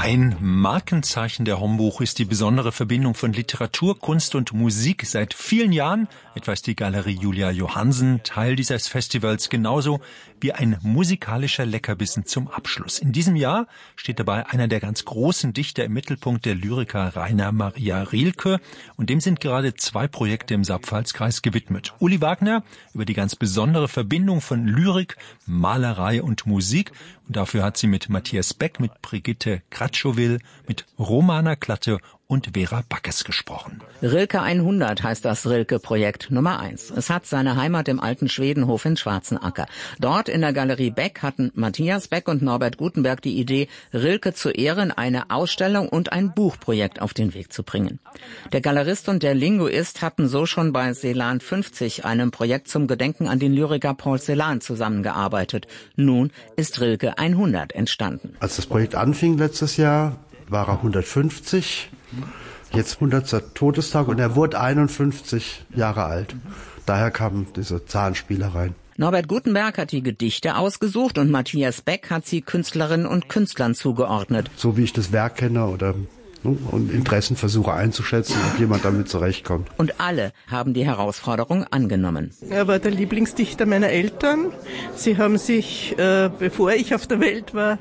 Ein Markenzeichen der Hombuch ist die besondere Verbindung von Literatur, Kunst und Musik. Seit vielen Jahren, etwa ist die Galerie Julia Johansen Teil dieses Festivals, genauso wie ein musikalischer Leckerbissen zum Abschluss. In diesem Jahr steht dabei einer der ganz großen Dichter im Mittelpunkt, der Lyriker Rainer Maria Rilke. Und dem sind gerade 2 Projekte im Saarpfalzkreis gewidmet. Uli Wagner über die ganz besondere Verbindung von Lyrik, Malerei und Musik. Und dafür hat sie mit Matthias Beck, mit Brigitte Kratschowil, mit Romana Klatte und Vera Backes gesprochen. Rilke 100 heißt das Rilke-Projekt Nummer 1. Es hat seine Heimat im alten Schwedenhof in Schwarzenacker. Dort in der Galerie Beck hatten Matthias Beck und Norbert Gutenberg die Idee, Rilke zu Ehren eine Ausstellung und ein Buchprojekt auf den Weg zu bringen. Der Galerist und der Linguist hatten so schon bei Celan 50, einem Projekt zum Gedenken an den Lyriker Paul Celan, zusammengearbeitet. Nun ist Rilke 100 entstanden. Als das Projekt anfing letztes Jahr, war er 150. Jetzt 100. Todestag und er wurde 51 Jahre alt. Daher kam diese Zahlenspielerei. Norbert Gutenberg hat die Gedichte ausgesucht und Matthias Beck hat sie Künstlerinnen und Künstlern zugeordnet. So wie ich das Werk kenne oder und Interessen versuche einzuschätzen, ob jemand damit zurechtkommt. Und alle haben die Herausforderung angenommen. Er war der Lieblingsdichter meiner Eltern. Sie haben sich, bevor ich auf der Welt war,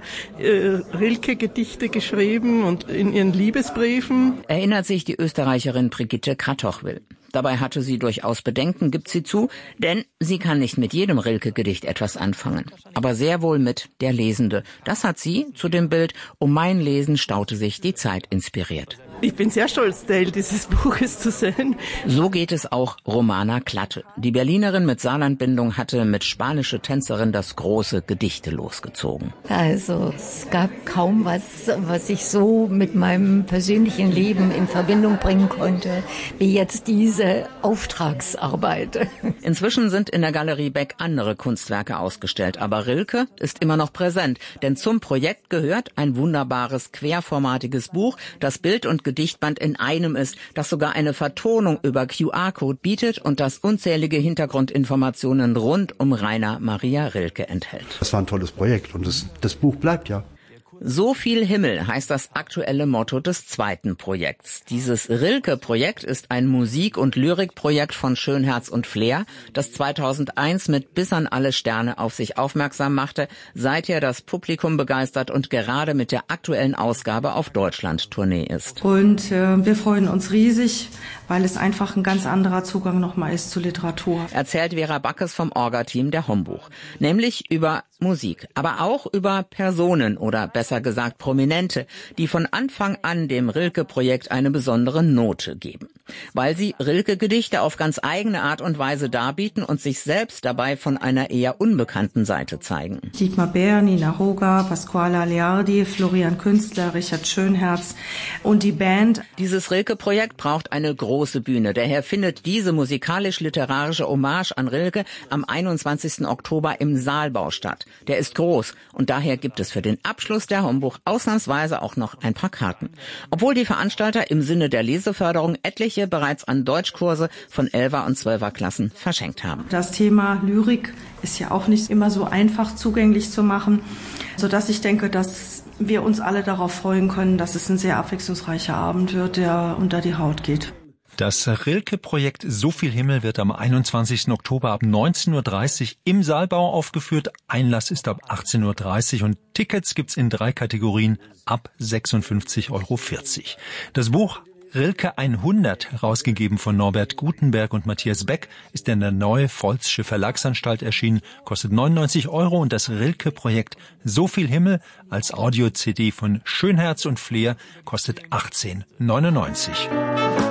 Rilke-Gedichte geschrieben und in ihren Liebesbriefen. Erinnert sich die Österreicherin Brigitte Kratschowil. Dabei hatte sie durchaus Bedenken, gibt sie zu, denn sie kann nicht mit jedem Rilke-Gedicht etwas anfangen. Aber sehr wohl mit Der Lesende. Das hat sie zu dem Bild Um mein Lesen staute sich die Zeit inspiriert. Ich bin sehr stolz, Teil dieses Buches zu sein. So geht es auch Romana Klatte. Die Berlinerin mit Saarlandbindung hatte mit Spanische Tänzerin das große Gedichte losgezogen. Also es gab kaum was ich so mit meinem persönlichen Leben in Verbindung bringen konnte, wie jetzt diese Auftragsarbeit. Inzwischen sind in der Galerie Beck andere Kunstwerke ausgestellt, aber Rilke ist immer noch präsent, denn zum Projekt gehört ein wunderbares, querformatiges Buch, das Bild und Gedichtband in einem ist, das sogar eine Vertonung über QR-Code bietet und das unzählige Hintergrundinformationen rund um Rainer Maria Rilke enthält. Das war ein tolles Projekt und das Buch bleibt ja. So viel Himmel heißt das aktuelle Motto des 2. Projekts. Dieses Rilke-Projekt ist ein Musik- und Lyrikprojekt von Schönherz und Flair, das 2001 mit Bis an alle Sterne auf sich aufmerksam machte, seither das Publikum begeistert und gerade mit der aktuellen Ausgabe auf Deutschland-Tournee ist. Und wir freuen uns riesig, weil es einfach ein ganz anderer Zugang nochmal ist zu Literatur. Erzählt Vera Backes vom Orga-Team der Hombuch. Nämlich über Musik, aber auch über Personen oder besser gesagt Prominente, die von Anfang an dem Rilke-Projekt eine besondere Note geben. Weil sie Rilke-Gedichte auf ganz eigene Art und Weise darbieten und sich selbst dabei von einer eher unbekannten Seite zeigen. Dietmar Bär, Nina Roga, Pasquale Aleardi, Florian Künstler, Richard Schönherz und die Band. Dieses Rilke-Projekt braucht eine große Bühne. Daher findet diese musikalisch-literarische Hommage an Rilke am 21. Oktober im Saalbau statt. Der ist groß und daher gibt es für den Abschluss der Hombuch ausnahmsweise auch noch ein paar Karten. Obwohl die Veranstalter im Sinne der Leseförderung etliche bereits an Deutschkurse von 11er und 12er Klassen verschenkt haben. Das Thema Lyrik ist ja auch nicht immer so einfach zugänglich zu machen, sodass ich denke, dass wir uns alle darauf freuen können, dass es ein sehr abwechslungsreicher Abend wird, der unter die Haut geht. Das Rilke-Projekt So viel Himmel wird am 21. Oktober ab 19.30 Uhr im Saalbau aufgeführt. Einlass ist ab 18.30 Uhr und Tickets gibt's in 3 Kategorien ab 56,40 €. Das Buch Rilke 100, herausgegeben von Norbert Gutenberg und Matthias Beck, ist in der Neue-Pfälzische Verlagsanstalt erschienen, kostet 99 € und das Rilke-Projekt So viel Himmel als Audio-CD von Schönherz und Flair kostet 18,99 €.